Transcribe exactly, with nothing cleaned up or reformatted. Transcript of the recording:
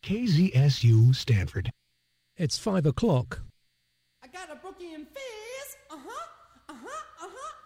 K Z S U Stanford. It's five o'clock. I got a bookie and fizz. Uh-huh, uh-huh, uh-huh.